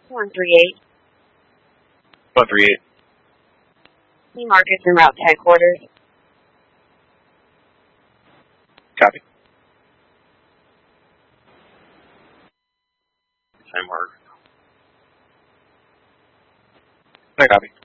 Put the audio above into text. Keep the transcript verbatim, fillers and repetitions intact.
one three eight. one three eight. New markets and route to headquarters. Copy. Time mark. I copy.